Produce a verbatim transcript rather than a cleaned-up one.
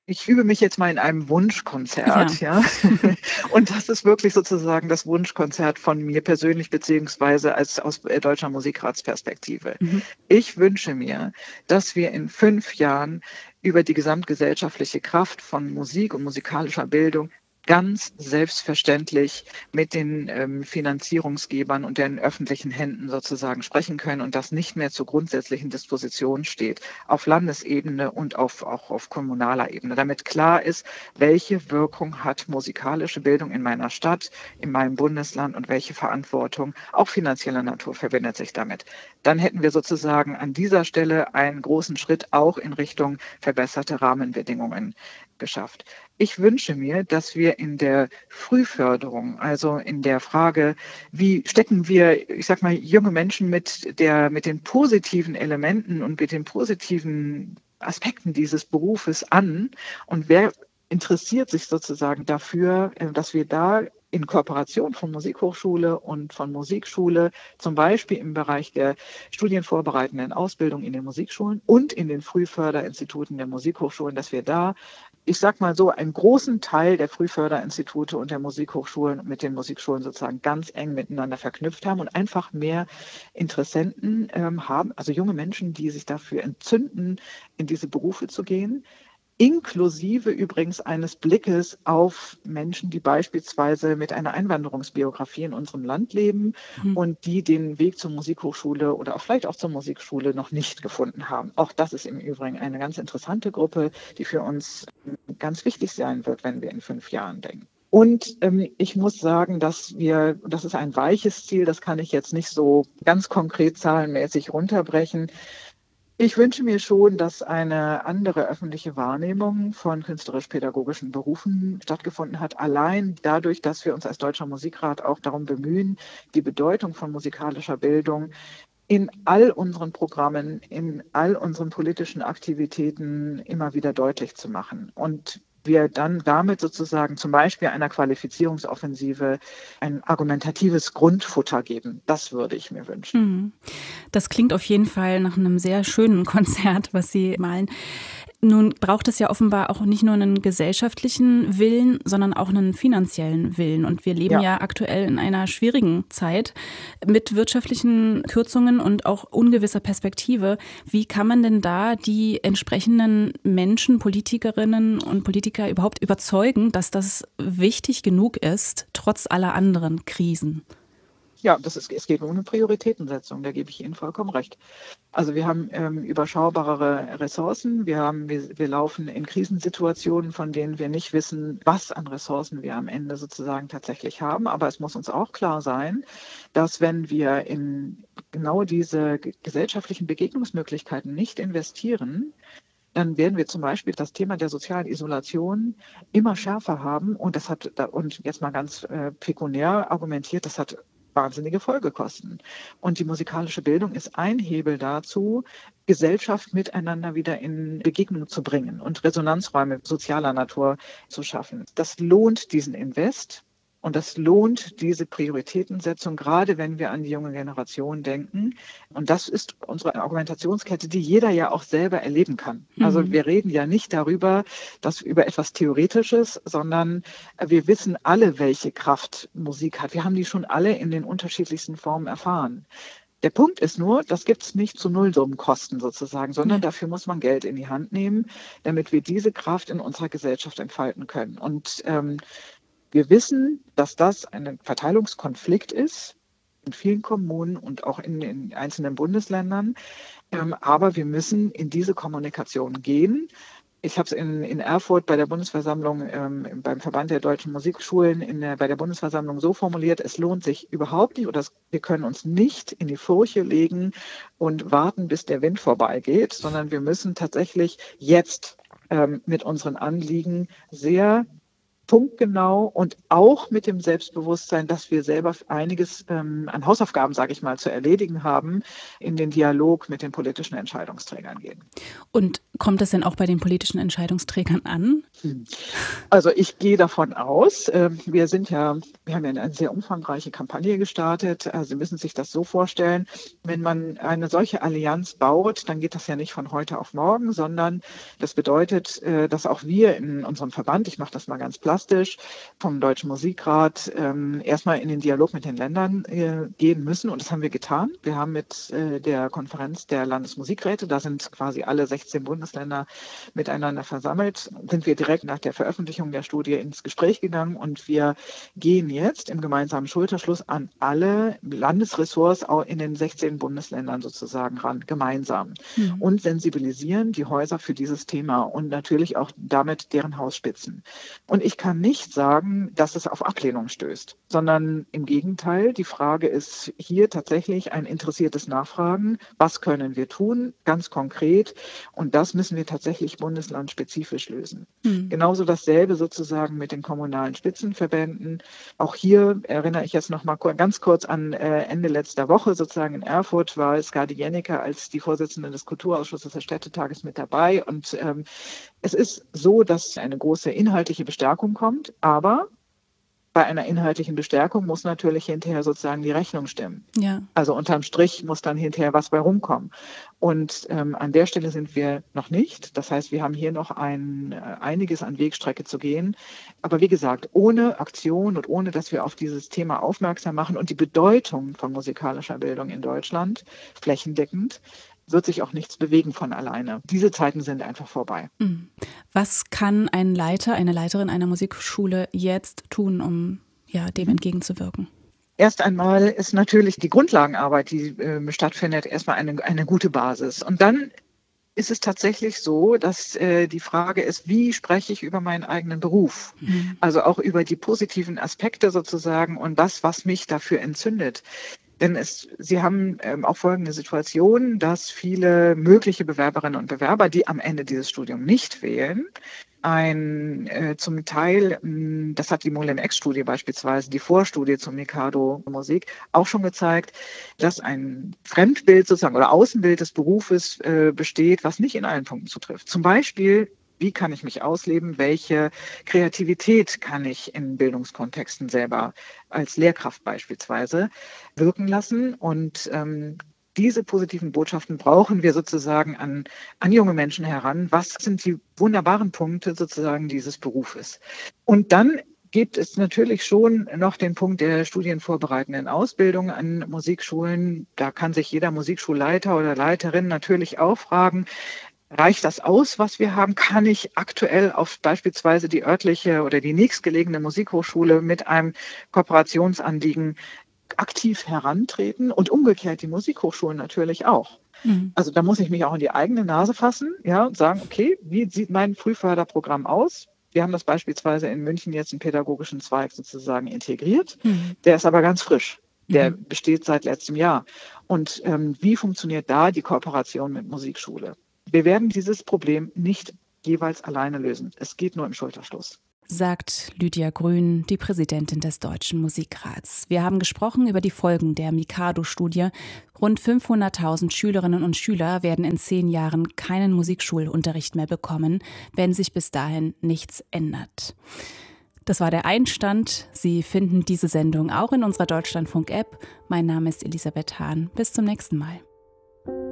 Ich übe mich jetzt mal in einem Ja. Wunschkonzert, ja. Und das ist wirklich sozusagen das Wunschkonzert von mir persönlich, beziehungsweise als aus äh, Deutscher Musikratsperspektive. Mhm. Ich wünsche mir, dass wir in fünf Jahren über die gesamtgesellschaftliche Kraft von Musik und musikalischer Bildung ganz selbstverständlich mit den ähm, Finanzierungsgebern und den öffentlichen Händen sozusagen sprechen können und das nicht mehr zur grundsätzlichen Disposition steht, auf Landesebene und auf, auch auf kommunaler Ebene, damit klar ist, welche Wirkung hat musikalische Bildung in meiner Stadt, in meinem Bundesland und welche Verantwortung, auch finanzieller Natur, verbindet sich damit. Dann hätten wir sozusagen an dieser Stelle einen großen Schritt auch in Richtung verbesserte Rahmenbedingungen geschafft. Ich wünsche mir, dass wir in der Frühförderung, also in der Frage, wie stecken wir, ich sag mal, junge Menschen mit der, mit den positiven Elementen und mit den positiven Aspekten dieses Berufes an und wer interessiert sich sozusagen dafür, äh, dass wir da in Kooperation von Musikhochschule und von Musikschule, zum Beispiel im Bereich der studienvorbereitenden Ausbildung in den Musikschulen und in den Frühförderinstituten der Musikhochschulen, dass wir da, ich sag mal so, einen großen Teil der Frühförderinstitute und der Musikhochschulen mit den Musikschulen sozusagen ganz eng miteinander verknüpft haben und einfach mehr Interessenten ähm, haben, also junge Menschen, die sich dafür entzünden, in diese Berufe zu gehen. Inklusive übrigens eines Blickes auf Menschen, die beispielsweise mit einer Einwanderungsbiografie in unserem Land leben Mhm. und die den Weg zur Musikhochschule oder auch vielleicht auch zur Musikschule noch nicht gefunden haben. Auch das ist im Übrigen eine ganz interessante Gruppe, die für uns ganz wichtig sein wird, wenn wir in fünf Jahren denken. Und ähm, ich muss sagen, dass wir, das ist ein weiches Ziel, das kann ich jetzt nicht so ganz konkret zahlenmäßig runterbrechen. Ich wünsche mir schon, dass eine andere öffentliche Wahrnehmung von künstlerisch-pädagogischen Berufen stattgefunden hat, allein dadurch, dass wir uns als Deutscher Musikrat auch darum bemühen, die Bedeutung von musikalischer Bildung in all unseren Programmen, in all unseren politischen Aktivitäten immer wieder deutlich zu machen. Und wir dann damit sozusagen zum Beispiel einer Qualifizierungsoffensive ein argumentatives Grundfutter geben. Das würde ich mir wünschen. Mhm. Das klingt auf jeden Fall nach einem sehr schönen Konzert, was Sie malen. Nun braucht es ja offenbar auch nicht nur einen gesellschaftlichen Willen, sondern auch einen finanziellen Willen. Und wir leben Ja. ja aktuell in einer schwierigen Zeit mit wirtschaftlichen Kürzungen und auch ungewisser Perspektive. Wie kann man denn da die entsprechenden Menschen, Politikerinnen und Politiker überhaupt überzeugen, dass das wichtig genug ist, trotz aller anderen Krisen? Ja, das ist, es geht um eine Prioritätensetzung, da gebe ich Ihnen vollkommen recht. Also wir haben ähm, überschaubarere Ressourcen, wir, haben, wir, wir laufen in Krisensituationen, von denen wir nicht wissen, was an Ressourcen wir am Ende sozusagen tatsächlich haben. Aber es muss uns auch klar sein, dass wenn wir in genau diese gesellschaftlichen Begegnungsmöglichkeiten nicht investieren, dann werden wir zum Beispiel das Thema der sozialen Isolation immer schärfer haben. Und das hat, und jetzt mal ganz äh, pekuniär argumentiert, das hat wahnsinnige Folgekosten. Und die musikalische Bildung ist ein Hebel dazu, Gesellschaft miteinander wieder in Begegnung zu bringen und Resonanzräume sozialer Natur zu schaffen. Das lohnt diesen Invest. Und das lohnt diese Prioritätensetzung, gerade wenn wir an die junge Generation denken. Und das ist unsere Argumentationskette, die jeder ja auch selber erleben kann. Also Mhm. wir reden ja nicht darüber, dass über etwas Theoretisches, sondern wir wissen alle, welche Kraft Musik hat. Wir haben die schon alle in den unterschiedlichsten Formen erfahren. Der Punkt ist nur, das gibt es nicht zu Nullsummenkosten sozusagen, sondern Ja. dafür muss man Geld in die Hand nehmen, damit wir diese Kraft in unserer Gesellschaft entfalten können. Und ähm, wir wissen, dass das ein Verteilungskonflikt ist in vielen Kommunen und auch in den einzelnen Bundesländern. Ähm, aber wir müssen in diese Kommunikation gehen. Ich habe es in, in Erfurt bei der Bundesversammlung, ähm, beim Verband der deutschen Musikschulen, in der, bei der Bundesversammlung so formuliert, es lohnt sich überhaupt nicht oder es, wir können uns nicht in die Furche legen und warten, bis der Wind vorbeigeht, sondern wir müssen tatsächlich jetzt ähm, mit unseren Anliegen sehr punktgenau und auch mit dem Selbstbewusstsein, dass wir selber einiges ähm, an Hausaufgaben, sage ich mal, zu erledigen haben, in den Dialog mit den politischen Entscheidungsträgern gehen. Und kommt das denn auch bei den politischen Entscheidungsträgern an? Also ich gehe davon aus, äh, wir sind ja, wir haben ja eine sehr umfangreiche Kampagne gestartet. Also Sie müssen sich das so vorstellen, wenn man eine solche Allianz baut, dann geht das ja nicht von heute auf morgen, sondern das bedeutet, äh, dass auch wir in unserem Verband, ich mache das mal ganz plastisch, vom Deutschen Musikrat ähm, erstmal in den Dialog mit den Ländern äh, gehen müssen. Und das haben wir getan. Wir haben mit äh, der Konferenz der Landesmusikräte, da sind quasi alle sechzehn Bundesländer miteinander versammelt, sind wir direkt nach der Veröffentlichung der Studie ins Gespräch gegangen und wir gehen jetzt im gemeinsamen Schulterschluss an alle Landesressorts auch in den sechzehn Bundesländern sozusagen ran, gemeinsam mhm. und sensibilisieren die Häuser für dieses Thema und natürlich auch damit deren Hausspitzen. Und ich kann nicht sagen, dass es auf Ablehnung stößt, sondern im Gegenteil, die Frage ist hier tatsächlich ein interessiertes Nachfragen. Was können wir tun, ganz konkret? Und das müssen wir tatsächlich bundeslandspezifisch lösen. Mhm. Genauso dasselbe sozusagen mit den kommunalen Spitzenverbänden. Auch hier erinnere ich jetzt noch mal ganz kurz an Ende letzter Woche, sozusagen in Erfurt war Skadi Jennecke als die Vorsitzende des Kulturausschusses des Städtetages mit dabei. Und ähm, es ist so, dass eine große inhaltliche Bestärkung kommt, aber bei einer inhaltlichen Bestärkung muss natürlich hinterher sozusagen die Rechnung stimmen. Ja. Also unterm Strich muss dann hinterher was bei rumkommen. Und ähm, an der Stelle sind wir noch nicht. Das heißt, wir haben hier noch ein, äh, einiges an Wegstrecke zu gehen. Aber wie gesagt, ohne Aktion und ohne, dass wir auf dieses Thema aufmerksam machen und die Bedeutung von musikalischer Bildung in Deutschland flächendeckend, wird sich auch nichts bewegen von alleine. Diese Zeiten sind einfach vorbei. Was kann ein Leiter, eine Leiterin einer Musikschule jetzt tun, um ja, dem entgegenzuwirken? Erst einmal ist natürlich die Grundlagenarbeit, die äh, stattfindet, erstmal eine, eine gute Basis. Und dann ist es tatsächlich so, dass äh, die Frage ist, wie spreche ich über meinen eigenen Beruf? Mhm. Also auch über die positiven Aspekte sozusagen und das, was mich dafür entzündet. Denn es, Sie haben ähm, auch folgende Situation, dass viele mögliche Bewerberinnen und Bewerber, die am Ende dieses Studium nicht wählen, ein äh, zum Teil, mh, das hat die Molen-X-Studie beispielsweise, die Vorstudie zum Mikado Musik, auch schon gezeigt, dass ein Fremdbild sozusagen oder Außenbild des Berufes äh, besteht, was nicht in allen Punkten zutrifft. Zum Beispiel, wie kann ich mich ausleben? Welche Kreativität kann ich in Bildungskontexten selber als Lehrkraft beispielsweise wirken lassen? Und ähm, diese positiven Botschaften brauchen wir sozusagen an, an junge Menschen heran. Was sind die wunderbaren Punkte sozusagen dieses Berufes? Und dann gibt es natürlich schon noch den Punkt der studienvorbereitenden Ausbildung an Musikschulen. Da kann sich jeder Musikschulleiter oder Leiterin natürlich auch fragen, reicht das aus, was wir haben? Kann ich aktuell auf beispielsweise die örtliche oder die nächstgelegene Musikhochschule mit einem Kooperationsanliegen aktiv herantreten und umgekehrt die Musikhochschulen natürlich auch. Mhm. Also da muss ich mich auch in die eigene Nase fassen, ja, und sagen, okay, wie sieht mein Frühförderprogramm aus? Wir haben das beispielsweise in München jetzt im pädagogischen Zweig sozusagen integriert. Mhm. Der ist aber ganz frisch. Der mhm. besteht seit letztem Jahr. Und ähm, wie funktioniert da die Kooperation mit Musikschule? Wir werden dieses Problem nicht jeweils alleine lösen. Es geht nur im Schulterschluss. Sagt Lydia Grün, die Präsidentin des Deutschen Musikrats. Wir haben gesprochen über die Folgen der Mikado-Studie. Rund fünfhunderttausend Schülerinnen und Schüler werden in zehn Jahren keinen Musikschulunterricht mehr bekommen, wenn sich bis dahin nichts ändert. Das war der Einstand. Sie finden diese Sendung auch in unserer Deutschlandfunk-App. Mein Name ist Elisabeth Hahn. Bis zum nächsten Mal.